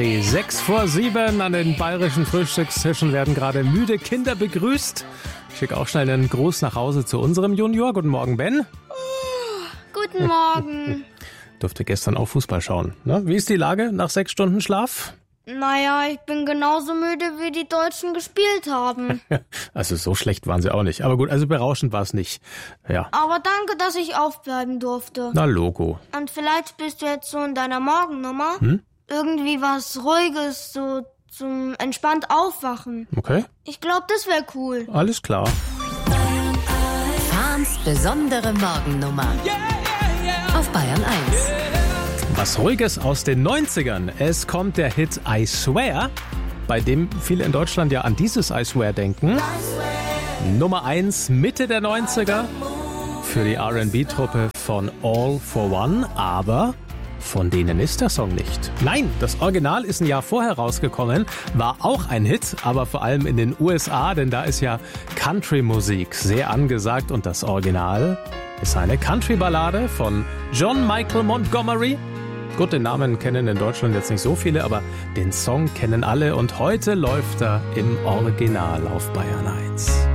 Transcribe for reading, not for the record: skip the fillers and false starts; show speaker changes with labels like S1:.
S1: Nee, 6:06 an den bayerischen Frühstückstischen werden gerade müde Kinder begrüßt. Ich schicke auch schnell einen Gruß nach Hause zu unserem Junior. Guten Morgen, Ben.
S2: Guten Morgen.
S1: Durfte gestern auch Fußball schauen. Ne? Wie ist die Lage nach 6 Stunden Schlaf?
S2: Naja, ich bin genauso müde, wie die Deutschen gespielt haben.
S1: Also so schlecht waren sie auch nicht. Aber gut, also berauschend war es nicht. Ja.
S2: Aber danke, dass ich aufbleiben durfte.
S1: Na, Logo.
S2: Und vielleicht bist du jetzt so in deiner Morgennummer. Irgendwie was Ruhiges, so zum entspannt Aufwachen.
S1: Okay.
S2: Ich glaube, das wäre cool.
S1: Alles klar.
S3: Fahns besondere Morgennummer. Auf Bayern 1.
S1: Was Ruhiges aus den 90ern. Es kommt der Hit I Swear, bei dem viele in Deutschland ja an dieses I Swear denken. Nummer 1 Mitte der 90er für die R&B-Truppe von All for One, aber von denen ist der Song nicht. Nein, das Original ist ein Jahr vorher rausgekommen, war auch ein Hit, aber vor allem in den USA, denn da ist ja Country-Musik sehr angesagt und das Original ist eine Country-Ballade von John Michael Montgomery. Gut, den Namen kennen in Deutschland jetzt nicht so viele, aber den Song kennen alle und heute läuft er im Original auf Bayern 1.